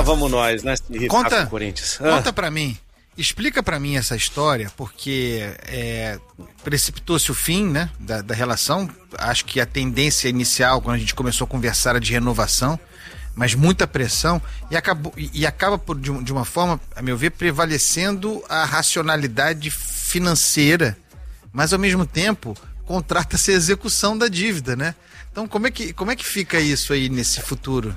Lá vamos nós, né? Conta, com o Corinthians. Conta pra mim. Explica pra mim essa história, porque precipitou-se o fim, né, da relação. Acho que a tendência inicial, quando a gente começou a conversar, era de renovação, mas muita pressão, e acaba de uma forma, a meu ver, prevalecendo a racionalidade financeira, mas ao mesmo tempo contrata-se a execução da dívida, né? Então como é que fica isso aí nesse futuro?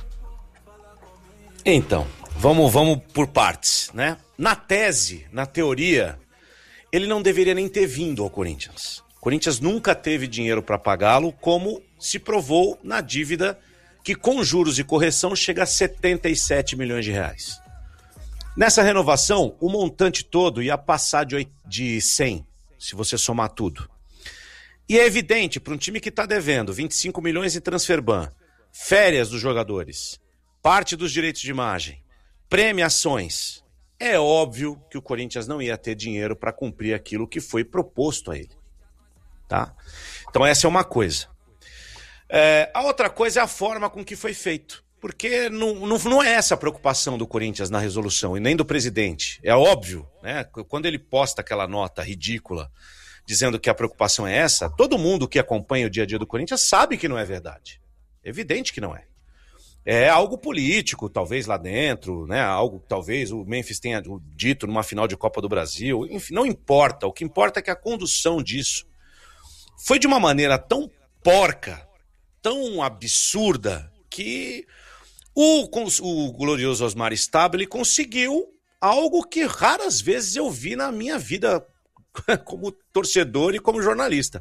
Então, vamos por partes, né? Na tese, na teoria, ele não deveria nem ter vindo ao Corinthians. O Corinthians nunca teve dinheiro para pagá-lo, como se provou na dívida que com juros e correção chega a 77 milhões de reais. Nessa renovação, o montante todo ia passar de 100, se você somar tudo. E é evidente, para um time que está devendo 25 milhões em transferban, férias dos jogadores, parte dos direitos de imagem, premiações, é óbvio que o Corinthians não ia ter dinheiro para cumprir aquilo que foi proposto a ele. Tá? Então essa é uma coisa. A outra coisa é a forma com que foi feito. Porque não é essa a preocupação do Corinthians na resolução, e nem do presidente. É óbvio, né? Quando ele posta aquela nota ridícula dizendo que a preocupação é essa, todo mundo que acompanha o dia a dia do Corinthians sabe que não é verdade. É evidente que não é. É algo político, talvez lá dentro, né? Algo que talvez o Memphis tenha dito numa final de Copa do Brasil. Enfim, não importa. O que importa é que a condução disso foi de uma maneira tão porca, tão absurda, que o glorioso Osmar Stabile conseguiu algo que raras vezes eu vi na minha vida como torcedor e como jornalista.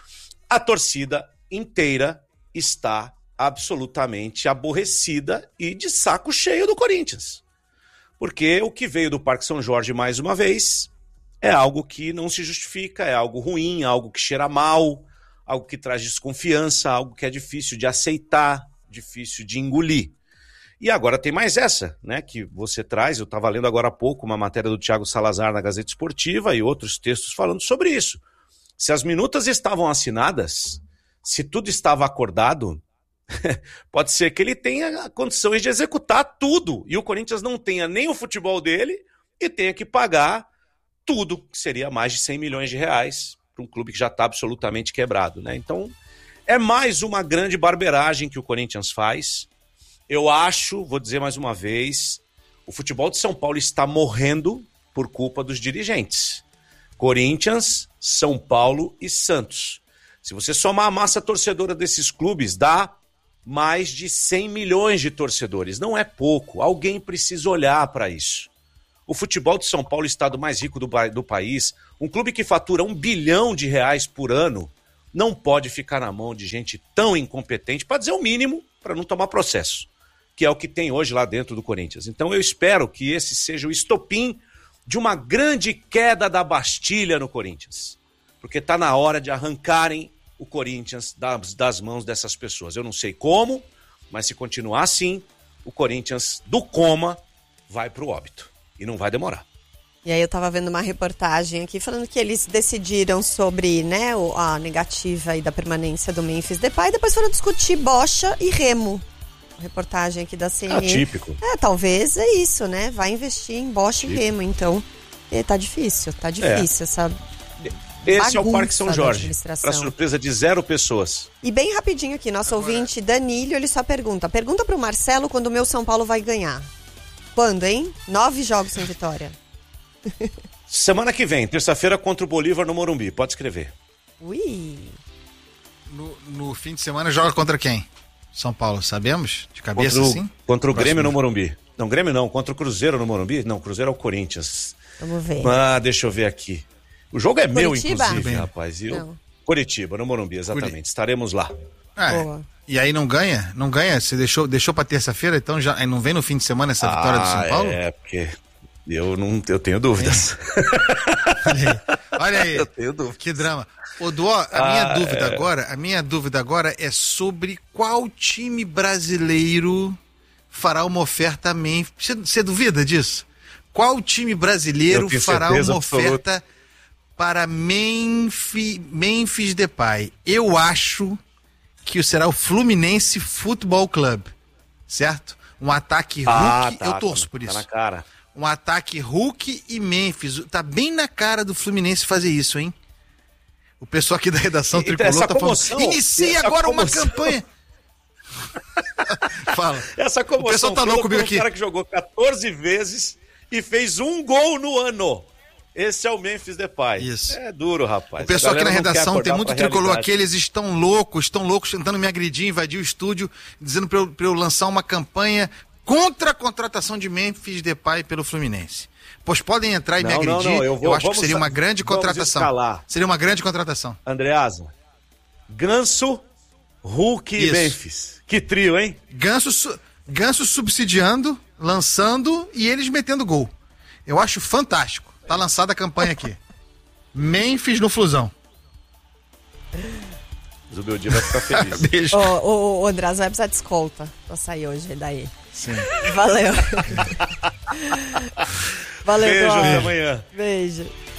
A torcida inteira está absolutamente aborrecida e de saco cheio do Corinthians. Porque o que veio do Parque São Jorge mais uma vez é algo que não se justifica, é algo ruim, algo que cheira mal, algo que traz desconfiança, algo que é difícil de aceitar, difícil de engolir. E agora tem mais essa, né, que você traz, eu estava lendo agora há pouco uma matéria do Thiago Salazar na Gazeta Esportiva e outros textos falando sobre isso. Se as minutas estavam assinadas, se tudo estava acordado, pode ser que ele tenha condições de executar tudo e o Corinthians não tenha nem o futebol dele e tenha que pagar tudo, que seria mais de 100 milhões de reais para um clube que já está absolutamente quebrado, né? Então, é mais uma grande barbeiragem que o Corinthians faz. Eu acho, vou dizer mais uma vez, o futebol de São Paulo está morrendo por culpa dos dirigentes. Corinthians, São Paulo e Santos. Se você somar a massa torcedora desses clubes, dá mais de 100 milhões de torcedores. Não é pouco. Alguém precisa olhar para isso. O futebol de São Paulo, o estado mais rico do país, um clube que fatura R$1 bilhão por ano, não pode ficar na mão de gente tão incompetente, para dizer o mínimo, para não tomar processo, que é o que tem hoje lá dentro do Corinthians. Então eu espero que esse seja o estopim de uma grande queda da Bastilha no Corinthians. Porque está na hora de arrancarem o Corinthians das mãos dessas pessoas. Eu não sei como, mas se continuar assim, o Corinthians do coma vai para o óbito. E não vai demorar. E aí eu tava vendo uma reportagem aqui falando que eles decidiram sobre, né, a negativa aí da permanência do Memphis Depay e depois foram discutir bocha e Remo. Reportagem aqui da CNN. Típico. Talvez é isso, né? Vai investir em bocha e Remo, então tá difícil, essa esse é o Parque São Jorge, para surpresa de 0 pessoas. E bem rapidinho aqui, nosso ouvinte Danilo, ele só pergunta pro Marcelo quando o meu São Paulo vai ganhar. Quando, hein? 9 jogos sem vitória. Semana que vem, terça-feira contra o Bolívar no Morumbi, pode escrever. Ui. No fim de semana joga contra quem? São Paulo, sabemos? De cabeça, sim? Contra o Grêmio no Morumbi. Não, Grêmio não, contra o Cruzeiro no Morumbi. Não, Cruzeiro é o Corinthians. Vamos ver. Deixa eu ver aqui. O jogo é Curitiba? Meu, inclusive, rapaz. Coritiba, no Morumbi, exatamente. Estaremos lá. Boa. E aí não ganha? Não ganha? Você deixou pra terça-feira, então já não vem no fim de semana essa vitória do São Paulo? Porque eu tenho dúvidas. Olha aí. Eu tenho dúvidas. Que drama. Ô, Duó, a minha dúvida agora é sobre qual time brasileiro fará uma oferta a Memphis. Você duvida disso? Qual time brasileiro fará uma oferta para Memphis Depay? Eu acho que será o Fluminense Futebol Clube, certo? Um ataque Hulk, eu torço por tá isso. na cara. Um ataque Hulk e Memphis. Tá bem na cara do Fluminense fazer isso, hein? O pessoal aqui da redação tricolor tá falando, inicia agora uma campanha. Fala. Essa comoção, o pessoal tá louco comigo aqui. Um cara que jogou 14 vezes e fez um gol no ano. Esse é o Memphis Depay. Isso. É duro, rapaz. O pessoal aqui na redação, tem muito tricolor aqui, eles estão loucos tentando me agredir, invadir o estúdio, dizendo pra eu lançar uma campanha contra a contratação de Memphis Depay pelo Fluminense. Pois podem entrar e me agredir, eu acho que seria uma grande contratação. Seria uma grande contratação. Andreasa, Ganso, Hulk e Memphis. Que trio, hein? Ganso subsidiando, lançando e eles metendo gol. Eu acho fantástico. Tá lançada a campanha aqui. Memphis no Flusão. Zubeldia vai ficar feliz. Beijo. O Andrés vai precisar de escolta pra sair hoje daí. Sim. Valeu. Valeu, Beijo, Eduardo. até amanhã. Beijo.